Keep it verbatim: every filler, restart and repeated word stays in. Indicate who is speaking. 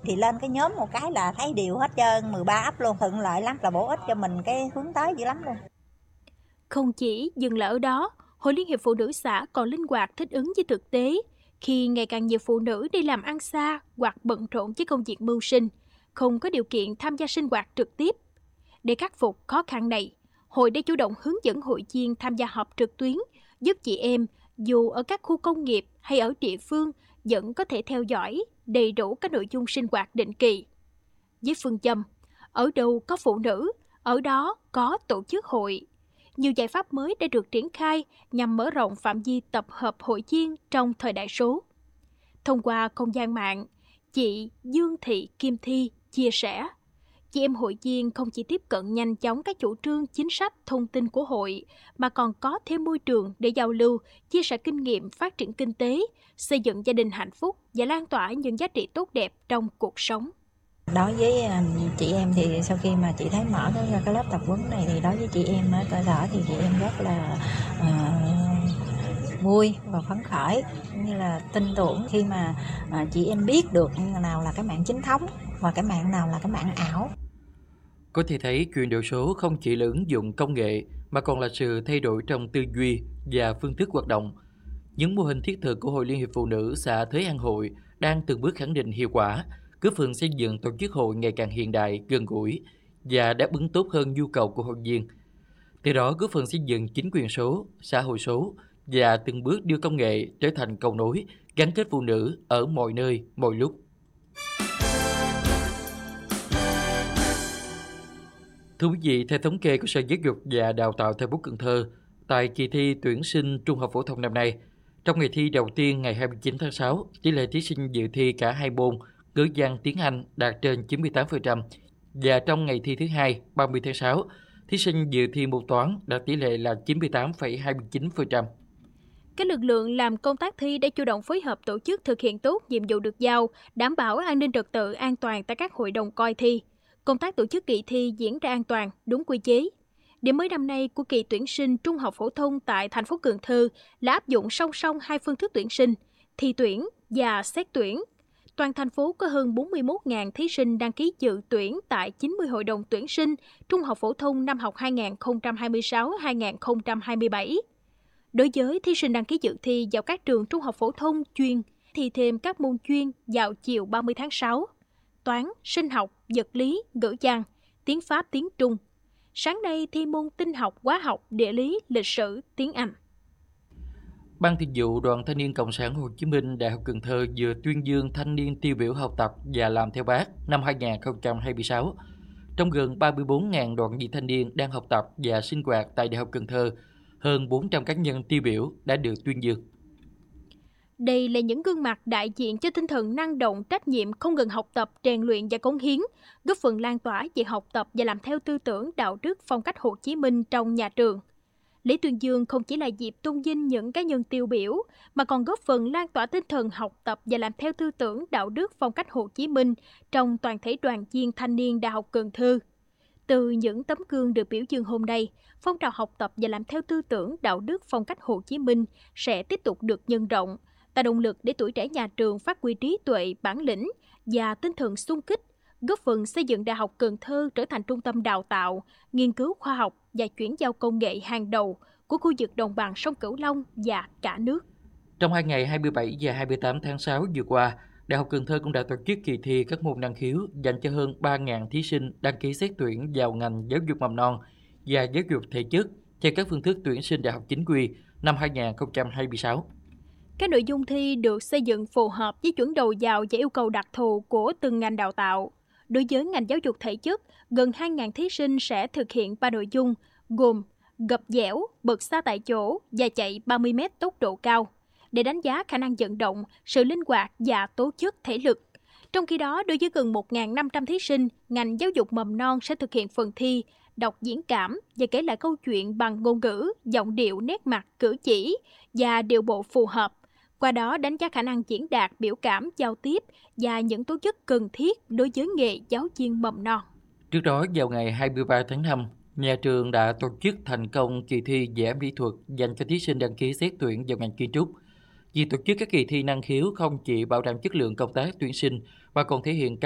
Speaker 1: Thì lên cái nhóm một cái là thấy đều hết trơn, mười ba ấp luôn, thuận lợi lắm, là bổ ích cho mình cái hướng tới dữ lắm luôn.
Speaker 2: Không chỉ dừng lại ở đó, Hội Liên hiệp Phụ nữ xã còn linh hoạt thích ứng với thực tế, khi ngày càng nhiều phụ nữ đi làm ăn xa hoặc bận rộn với công việc mưu sinh, không có điều kiện tham gia sinh hoạt trực tiếp. Để khắc phục khó khăn này, Hội đã chủ động hướng dẫn hội viên tham gia họp trực tuyến, giúp chị em dù ở các khu công nghiệp hay ở địa phương vẫn có thể theo dõi đầy đủ các nội dung sinh hoạt định kỳ. Với phương châm, ở đâu có phụ nữ, ở đó có tổ chức hội. Nhiều giải pháp mới đã được triển khai nhằm mở rộng phạm vi tập hợp hội viên trong thời đại số. Thông qua không gian mạng, chị Dương Thị Kim Thi chia sẻ, chị em hội viên không chỉ tiếp cận nhanh chóng các chủ trương, chính sách, thông tin của hội, mà còn có thêm môi trường để giao lưu, chia sẻ kinh nghiệm phát triển kinh tế, xây dựng gia đình hạnh phúc và lan tỏa những giá trị tốt đẹp trong cuộc sống.
Speaker 1: Đối với chị em thì sau khi mà chị thấy mở cái, cái lớp tập huấn này thì đối với chị em ở cơ sở thì chị em rất là uh, vui và phấn khởi, như là tin tưởng khi mà uh, chị em biết được nào là cái mạng chính thống và cái mạng nào là cái mạng ảo.
Speaker 3: Có thể thấy chuyển đổi số không chỉ là ứng dụng công nghệ mà còn là sự thay đổi trong tư duy và phương thức hoạt động. Những mô hình thiết thực của Hội Liên hiệp Phụ nữ xã Thới An Hội đang từng bước khẳng định hiệu quả, góp phần xây dựng tổ chức hội ngày càng hiện đại, gần gũi và đáp ứng tốt hơn nhu cầu của hội viên. Từ đó góp phần xây dựng chính quyền số, xã hội số và từng bước đưa công nghệ trở thành cầu nối, gắn kết phụ nữ ở mọi nơi, mọi lúc. Thưa quý vị, theo thống kê của Sở Giáo dục và Đào tạo thành phố Cần Thơ, tại kỳ thi tuyển sinh trung học phổ thông năm nay, trong ngày thi đầu tiên ngày hai mươi chín tháng sáu, tỷ lệ thí sinh dự thi cả hai môn ngữ văn, tiếng Anh đạt trên chín mươi tám phần trăm. Và trong ngày thi thứ hai, ba mươi tháng sáu, thí sinh dự thi môn toán đạt tỷ lệ là chín mươi tám phẩy hai mươi chín phần trăm.
Speaker 2: Các lực lượng làm công tác thi đã chủ động phối hợp tổ chức thực hiện tốt nhiệm vụ được giao, đảm bảo an ninh trật tự an toàn tại các hội đồng coi thi. Công tác tổ chức kỳ thi diễn ra an toàn, đúng quy chế. Điểm mới năm nay của kỳ tuyển sinh trung học phổ thông tại thành phố Cần Thơ là áp dụng song song hai phương thức tuyển sinh, thi tuyển và xét tuyển. Toàn thành phố có hơn bốn mươi mốt nghìn thí sinh đăng ký dự tuyển tại chín mươi hội đồng tuyển sinh trung học phổ thông năm học hai nghìn không trăm hai mươi sáu hai nghìn không trăm hai mươi bảy. Đối với thí sinh đăng ký dự thi vào các trường trung học phổ thông chuyên, thì thêm các môn chuyên vào chiều ba mươi tháng sáu, toán, sinh học, vật lý, ngữ văn, tiếng Pháp, tiếng Trung. Sáng nay thi môn tinh học, hóa học, địa lý, lịch sử, tiếng Anh.
Speaker 3: Ban Thường vụ Đoàn Thanh niên Cộng sản Hồ Chí Minh Đại học Cần Thơ vừa tuyên dương thanh niên tiêu biểu học tập và làm theo Bác năm hai nghìn không trăm hai mươi sáu. Trong gần ba mươi bốn nghìn đoàn viên thanh niên đang học tập và sinh hoạt tại Đại học Cần Thơ, hơn bốn trăm cá nhân tiêu biểu đã được tuyên dương.
Speaker 2: Đây là những gương mặt đại diện cho tinh thần năng động, trách nhiệm, không ngừng học tập, rèn luyện và cống hiến, góp phần lan tỏa việc học tập và làm theo tư tưởng, đạo đức, phong cách Hồ Chí Minh trong nhà trường. Lễ tuyên dương không chỉ là dịp tôn vinh những cá nhân tiêu biểu, mà còn góp phần lan tỏa tinh thần học tập và làm theo tư tưởng, đạo đức, phong cách Hồ Chí Minh trong toàn thể đoàn viên thanh niên Đại học Cần Thơ. Từ những tấm gương được biểu dương hôm nay, phong trào học tập và làm theo tư tưởng, đạo đức, phong cách Hồ Chí Minh sẽ tiếp tục được nhân rộng, tạo động lực để tuổi trẻ nhà trường phát huy trí tuệ, bản lĩnh và tinh thần xung kích, góp phần xây dựng Đại học Cần Thơ trở thành trung tâm đào tạo, nghiên cứu khoa học và chuyển giao công nghệ hàng đầu của khu vực đồng bằng sông Cửu Long và cả nước.
Speaker 3: Trong hai ngày hai mươi bảy và hai mươi tám tháng sáu vừa qua, Đại học Cần Thơ cũng đã tổ chức kỳ thi các môn năng khiếu dành cho hơn ba nghìn thí sinh đăng ký xét tuyển vào ngành giáo dục mầm non và giáo dục thể chất theo các phương thức tuyển sinh đại học chính quy năm hai nghìn không trăm hai mươi sáu.
Speaker 2: Các nội dung thi được xây dựng phù hợp với chuẩn đầu vào và yêu cầu đặc thù của từng ngành đào tạo. Đối với ngành giáo dục thể chất, gần hai nghìn thí sinh sẽ thực hiện ba nội dung gồm gập dẻo, bật xa tại chỗ và chạy ba mươi mét tốc độ cao để đánh giá khả năng vận động, sự linh hoạt và tố chất thể lực. Trong khi đó, đối với gần một nghìn năm trăm thí sinh, ngành giáo dục mầm non sẽ thực hiện phần thi đọc diễn cảm và kể lại câu chuyện bằng ngôn ngữ, giọng điệu, nét mặt, cử chỉ và điệu bộ phù hợp. Qua đó đánh giá khả năng diễn đạt, biểu cảm, giao tiếp và những tố chất cần thiết đối với nghề giáo viên mầm non.
Speaker 3: Trước đó, vào ngày hai mươi ba tháng năm, nhà trường đã tổ chức thành công kỳ thi vẽ mỹ thuật dành cho thí sinh đăng ký xét tuyển vào ngành kiến trúc. Việc tổ chức các kỳ thi năng khiếu không chỉ bảo đảm chất lượng công tác tuyển sinh mà còn thể hiện